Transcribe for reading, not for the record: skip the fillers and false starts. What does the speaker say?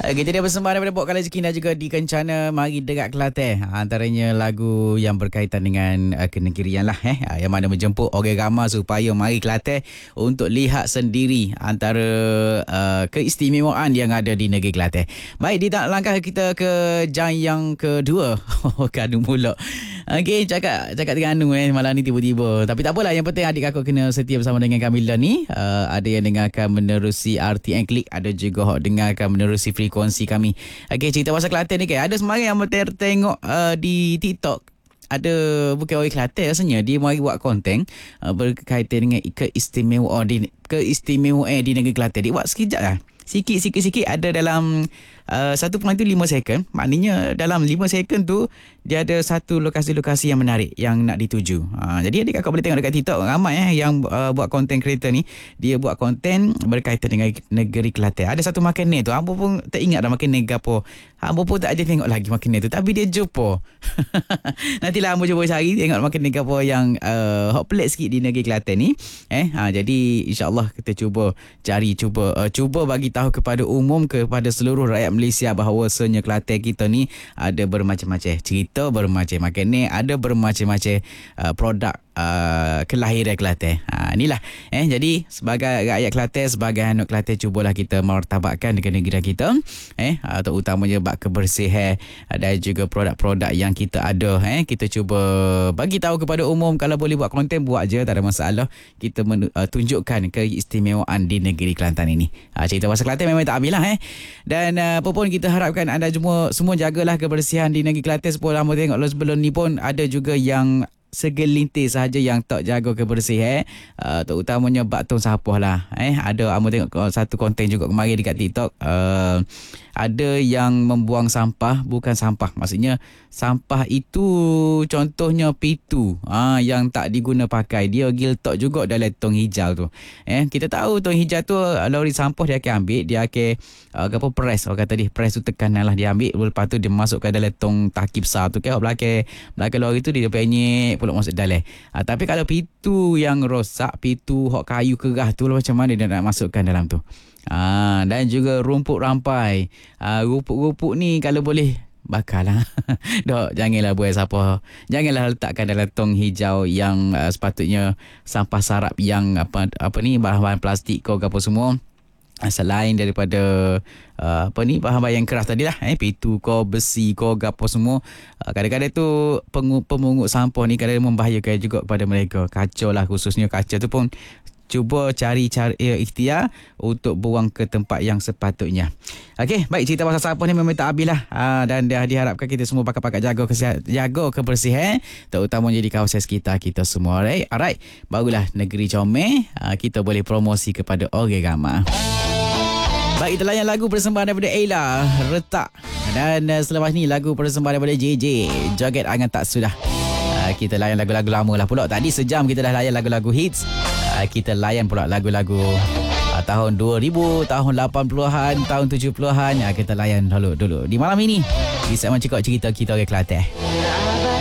Okay, jadi persembahan daripada Pok Kala Rezeki dan juga di Kencana Mari Dekat Kelantan. Antaranya lagu yang berkaitan dengan kenegirian lah. Yang mana menjemput orang ramai supaya mari Kelantan untuk lihat sendiri antara keistimewaan yang ada di negeri Kelantan. Baik, di langkah kita ke jam yang kedua. Kanu pula. Okey, cakap dengan Anu malam ni tiba-tiba. Tapi tak apalah, yang penting adik aku kena setia bersama dengan Kamila ni. Ada yang dengarkan menerusi RTN Klik, ada juga dengarkan menerusi frekuensi kami. Okey, cerita pasal Kelantan ni kan. Ada semarang yang tengok di TikTok. Ada bukan orang Kelantan rasanya, dia mari buat konten berkaitan dengan keistimewaan di negeri Kelantan. Dia buat sekejap lah. Sikit ada dalam 1.5 second. Maknanya dalam 5 second tu dia ada satu lokasi-lokasi yang menarik yang nak dituju. Jadi adik kakak boleh tengok dekat TikTok ramai yang buat konten creator ni. Dia buat konten berkaitan dengan negeri Kelantan. Ada satu makanan tu, hangpa pun tak ingat dah makanan gapo. Hangpa pun tak ada tengok lagi makanan tu, tapi dia jumpa. Nantilah hangpa cuba cari tengok makanan gapo yang hot plate sikit di negeri Kelantan ni. Jadi insya-Allah kita cuba bagi tahu kepada umum, kepada seluruh rakyat Malaysia bahawasanya Kelantan kita ni ada bermacam-macam cerita, bermacam makanan, ada bermacam-macam produk kelahiran Kelantan. Inilah jadi sebagai rakyat Kelantan, sebagai anak Kelantan, cubalah kita martabatkan negara kita, terutamanya bab kebersihan dan juga produk-produk yang kita ada. Kita cuba bagi tahu kepada umum. Kalau boleh buat konten, buat je, tak ada masalah. Kita tunjukkan keistimewaan di negeri Kelantan ini. Cerita pasal Kelantan memang tak habis lah. Dan apa pun kita harapkan anda semua jagalah kebersihan di negeri Kelantan. Sepuluh lama tengok sebelum ni pun ada juga yang segelintir sahaja yang tak jaga kebersihan, terutamanya bak tong sampah lah. Ada amo tengok satu konten juga kemarin dekat TikTok, ada yang membuang sampah bukan sampah, maksudnya sampah itu contohnya pitu yang tak diguna pakai, dia letak juga dalam tong hijau tu. Kita tahu tong hijau tu lori sampah dia akan ambil, dia akan press, orang kata dia press tu tekanan lah, dia ambil, lepas tu dia masukkan dalam tong taki besar tu kan, belakang lori tu dia penyek pula masuk dalam. Tapi kalau pitu yang rosak, pitu hok kayu kerah tu macam mana dia nak masukkan dalam tu. Dan juga rumput rampai. Rumput-rumput ni kalau boleh bakar lah. Dok, janganlah buat siapa. Janganlah letakkan dalam tong hijau yang sepatutnya sampah sarap yang apa ni, bahan-bahan plastik kau apa semua. Selain daripada bahan-bahan yang keras tadi lah, pitu kau, besi kau, gapo semua. Kadang-kadang tu pemungut sampah ni kadang membahayakan juga kepada mereka. Kacau lah, khususnya kaca tu pun cuba cari ikhtiar untuk buang ke tempat yang sepatutnya. Okey, baik, cerita pasal sampah ni memang tak habis lah. Dan dah diharapkan kita semua pakat-pakat jaga kebersihan, terutamanya di kawasan sekitar kita semua. Alright. Barulah negeri comel kita boleh promosi kepada orang ramai. Baik, kita layan lagu persembahan daripada Ayla, Retak. Dan selepas ni lagu persembahan daripada JJ, Joget Angan Tak Sudah. Kita layan lagu-lagu lama lah pula. Tadi sejam kita dah layan lagu-lagu hits. Kita layan pula lagu-lagu tahun 2000, tahun 80-an, tahun 70-an. Kita layan dulu di malam ini di segmen Cekok Cerita Kita Orang Kelantan.